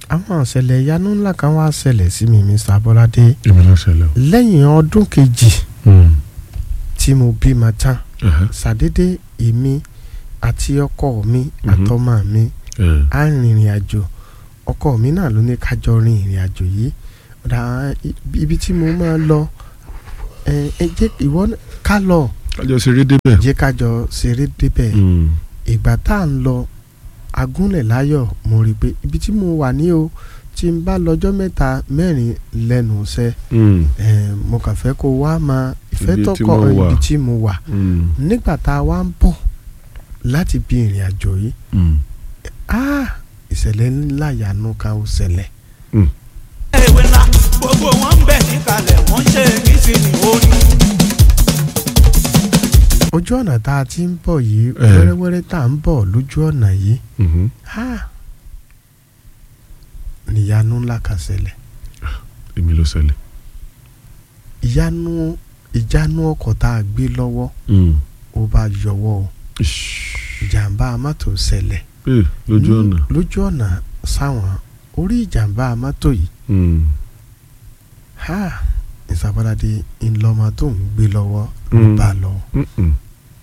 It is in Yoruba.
àwọn ìṣẹ̀lẹ̀ ìyanu ńlá kan wá ṣẹlẹ̀ sí mi Mr. Abolade. èmi ló ṣẹlẹ̀ o. lẹ́yìn ọdún kejì tí mo bímọ tán ṣàdédé èmi àti ọkọ mi àtọmọ mi á rìnrìn àjò ọkọ mi náà ló ní ká jọ rin ìrìn àjò yìí ibi tí mo máa lọ jẹ́ ìwọ ká lọ kájọ ṣeré débẹ̀. jẹ́ kájọ ṣeré débẹ̀ ìgbà tá à ń lọ agúnlẹ̀ láyọ̀ mo rí i pé ibi tí mo wà ní o tí n bá lọ́jọ́ mẹ́ta mẹ́rin lẹ́nu iṣẹ́ mo kàn fẹ́ kó wá máa ìfẹ́ tọkọ ibi tí mo wà nígbà tá a wá ń bọ̀ láti bí ìrìn àjò yìí ìṣẹ̀lẹ̀ ńlá ìyanu kan ó ṣẹlẹ̀. ewé ńlá gbogbo wọn ń bẹ̀ níkàlẹ̀ wọ́n ṣe kí sí ní orí. ojú ọ̀nà tá a ti ń bọ̀ yìí wẹ́rẹ́wẹ́rẹ́ tá a ń bọ̀ lójú ọ̀nà yìí níyanu ńlá kan ṣẹlẹ̀. èmi ló ṣẹlẹ̀. ìjánu ọkọ̀ tá a gbé lọ́wọ́ ó bá yọwọ́ o ìjàmbá mọ́tò ṣẹlẹ̀ lójú ọ̀nà sáwọn orí ìjàmbá mọ́tò yìí Mr. Abolade ńlọmọ tó ń gbé lọ́wọ́ ló bá lọ